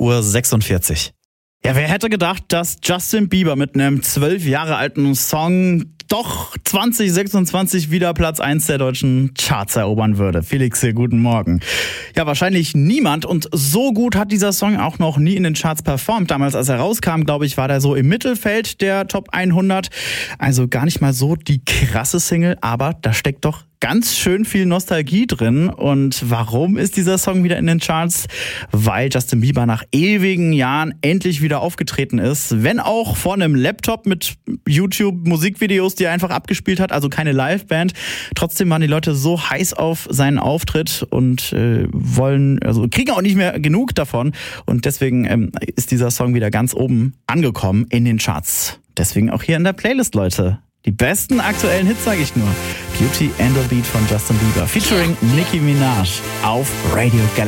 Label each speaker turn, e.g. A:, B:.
A: 8:46 Uhr. Ja, wer hätte gedacht, dass Justin Bieber mit einem 12 Jahre alten Song doch 2026 wieder Platz 1 der deutschen Charts erobern würde. Felix hier, guten Morgen. Ja, wahrscheinlich niemand, und so gut hat dieser Song auch noch nie in den Charts performt. Damals, als er rauskam, glaube ich, war der so im Mittelfeld der Top 100. Also gar nicht mal so die krasse Single, aber da steckt doch ganz schön viel Nostalgie drin. Und warum ist dieser Song wieder in den Charts? Weil Justin Bieber nach ewigen Jahren endlich wieder aufgetreten ist. Wenn auch vor einem Laptop mit YouTube-Musikvideos, die er einfach abgespielt hat, also keine Liveband. Trotzdem waren die Leute so heiß auf seinen Auftritt und kriegen auch nicht mehr genug davon. Und deswegen ist dieser Song wieder ganz oben angekommen in den Charts. Deswegen auch hier in der Playlist, Leute. Die besten aktuellen Hits, sage ich nur. Beauty and the Beat von Justin Bieber featuring Nicki Minaj auf Radio Galaxy.